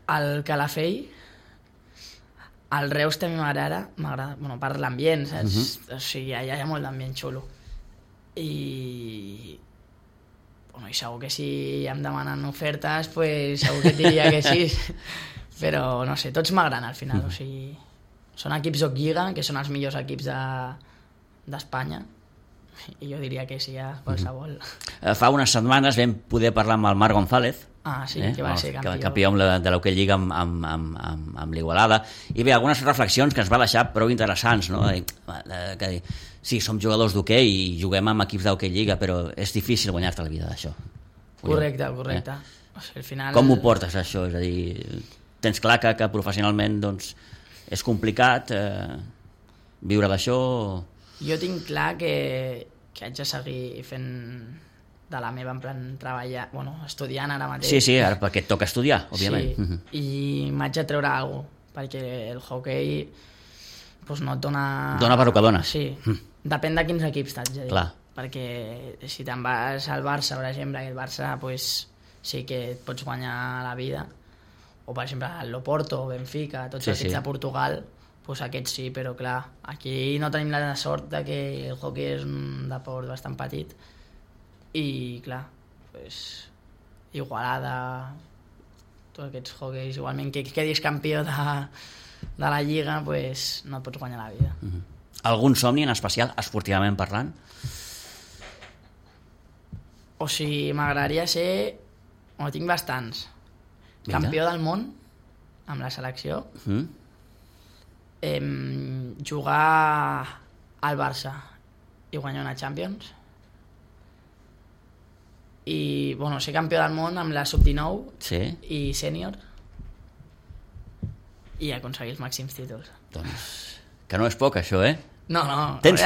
El Calafell, el Reus també m'agrada, bueno, per l'ambient, saps? O sigui, allà hi ha molt d'ambient xulo. I segur que si em demanen ofertes, pues segur que et diria que sí. Però, no sé, tots m'agraden al final. O sigui, són equips d'Oc-Lliga, que són els millors equips d'Espanya, i jo diria que sí a qualsevol. Fa unes setmanes vam poder parlar amb el Marc González, que va ser campió de l'Hockey-Lliga amb l'Igualada, i bé, algunes reflexions que ens va deixar prou interessants, no? Que sí, som jugadors d'hoquei i juguem amb equips d'Hockey-Lliga, però és difícil guanyar-te la vida d'això. Correcte. O sigui, al final... Com ho portes, això? És a dir, tens clar que professionalment doncs, és complicat viure d'això? Jo tinc clar que haig de seguir fent de la meva, en plan, treballar, estudiant ara mateix. Sí, ara perquè et toca estudiar, òbviament. Sí, i m'haig de treure alguna cosa, perquè el hoquei pues, no et dona... Dona per el que dona. Sí, depèn de quins equips t'haig de dir. Clar. Perquè si te'n vas al Barça, per exemple, que el Barça pues, sí que et pots guanyar la vida, o per exemple el Loporto, Benfica, tots els equips de Portugal, pues aquests sí, però clar, aquí no tenim la sort de que el hoquei és un deport bastant petit i clar, pues, Igualada, tots aquests hoqueis, igualment que quedis campió de la Lliga, pues, no et pots guanyar la vida. Algun somni en especial, esportivament parlant? O sigui, m'agradaria ser, tinc bastants, campió del món amb la selecció, jugar al Barça i guanyar una Champions i ser campió del món amb la sub-19 i sènior i aconseguir els màxims títols. Doncs que no és poc això, No. Tens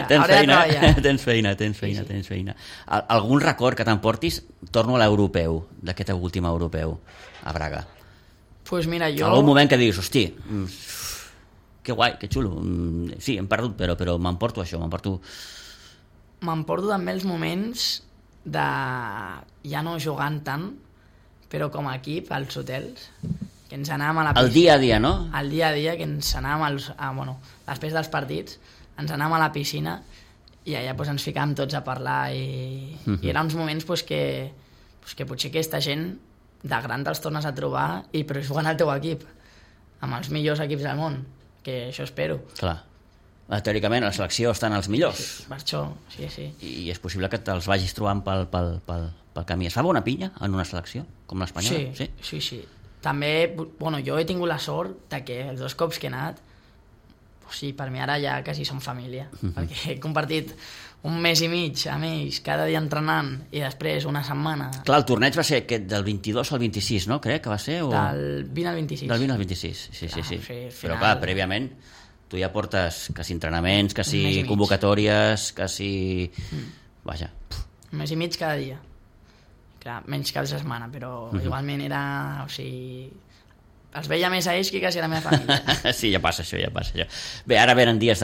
feina. Algun record que t'emportis? Torno a l'europeu, d'aquest últim europeu a Braga. Pues mira, jo... Algun moment que diguis, hosti, que guai, que xulo, sí, hem perdut, però m'emporto això, M'emporto també els moments de ja no jugant tant, però com a equip, als hotels, que ens anàvem a la piscina. El dia a dia, no? El dia a dia, que ens anàvem després dels partits, ens anàvem a la piscina i allà pues, ens ficàvem tots a parlar i eren uns moments pues, que potser aquesta gent de gran te'ls tornes a trobar però jugant al teu equip, amb els millors equips del món, que això espero. Clar. Teòricament, a la selecció estan els millors. Sí, per això, sí. I és possible que te'ls vagis trobant pel camí. Es fa bona pinya en una selecció, com l'espanyola? Sí. També, jo he tingut la sort de que els 2 cops que he anat, per mi ara ja quasi som família, perquè he compartit un mes i mig amb ells, cada dia entrenant, i després una setmana... Clar, el torneig va ser del 22 al 26, no? Crec que va ser? Del 20 al 26. Del 20 al 26, sí. Però clar, prèviament, tu ja portes quasi entrenaments, quasi convocatòries, quasi... Vaja. Un mes i mig cada dia. Clar, menys cada setmana, però igualment era... O sigui... Els veia més a ells que quasi a la meva família. Sí, ja passa això. Bé, ara venen dies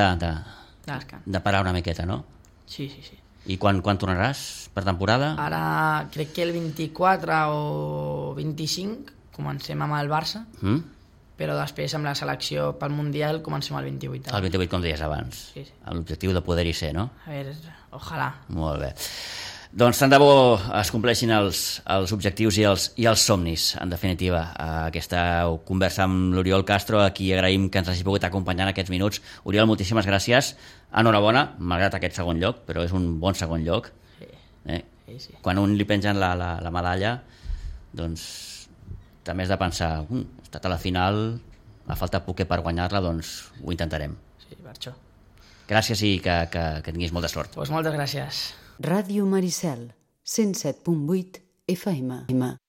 de parar una miqueta, no? Sí. I quan tornaràs per temporada? Ara crec que el 24 o 25 comencem amb el Barça, però després amb la selecció pel Mundial comencem el 28. El 28, com deies abans. Sí. Amb l'objectiu de poder-hi ser, no? A veure, ojalà. Molt bé. Doncs tant de bo es compleixin els objectius i els somnis, en definitiva. Aquesta conversa amb l'Oriol Castro, a qui agraïm que ens hagi pogut acompanyar en aquests minuts. Oriol, moltíssimes gràcies. Enhorabona, malgrat aquest segon lloc, però és un bon segon lloc. Sí. Quan un li pengen la medalla, doncs també has de pensar, he estat a la final, ha faltat poquet per guanyar-la, doncs ho intentarem. Sí, per això. Gràcies i que tinguis molta sort. Doncs moltes gràcies. Ràdio Maricel, 107.8 FM.